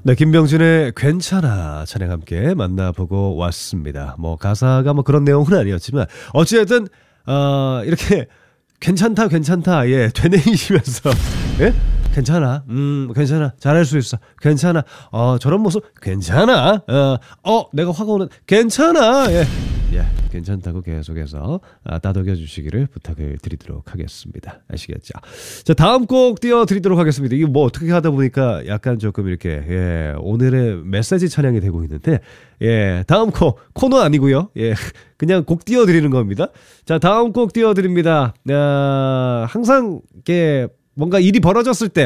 네, 김병준의 괜찮아 찬양 함께 만나보고 왔습니다. 뭐 가사가 뭐 그런 내용은 아니었지만 어찌됐든 이렇게 괜찮다 예 되뇌이시면서 예 괜찮아 괜찮아 잘할 수 있어 괜찮아 저런 모습 괜찮아 내가 화가 오는 괜찮아 예 괜찮다고 계속해서 따독여 주시기를 부탁을 드리도록 하겠습니다. 아시겠죠? 자, 다음 곡 띄워드리도록 하겠습니다. 이게 뭐 어떻게 하다 보니까 약간 조금 이렇게 오늘의 메시지 찬양이 되고 있는데 다음 곡 코너 아니고요. 그냥 곡 띄워드리는 겁니다. 자, 다음 곡 띄워드립니다. 항상 이렇게 뭔가 일이 벌어졌을 때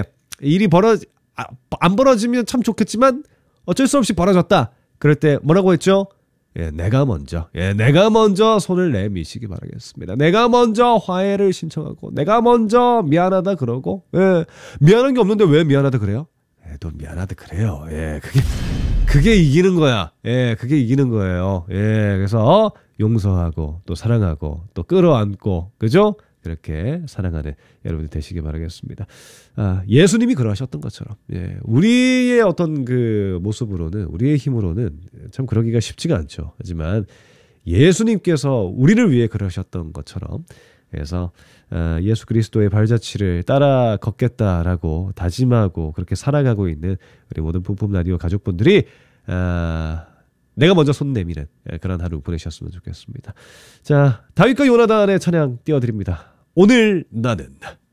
안 벌어지면 참 좋겠지만 어쩔 수 없이 벌어졌다. 그럴 때 뭐라고 했죠? 내가 먼저 손을 내미시기 바라겠습니다. 내가 먼저 화해를 신청하고, 내가 먼저 미안하다 그러고, 미안한 게 없는데 왜 미안하다 그래요? 또 미안하다 그래요. 그게 이기는 거야. 그게 이기는 거예요. 그래서 용서하고, 또 사랑하고, 또 끌어안고, 그죠? 그렇게 사랑하는 여러분들 되시기 바라겠습니다. 예수님이 그러하셨던 것처럼, 우리의 어떤 그 모습으로는, 우리의 힘으로는 참 그러기가 쉽지가 않죠. 하지만 예수님께서 우리를 위해 그러셨던 것처럼, 그래서 예수 그리스도의 발자취를 따라 걷겠다라고 다짐하고 그렇게 살아가고 있는 우리 모든 뿜뿜 라디오 가족분들이 내가 먼저 손 내미는 그런 하루 보내셨으면 좋겠습니다. 자, 다윗과 요나단의 찬양 띄워드립니다. 오늘 나는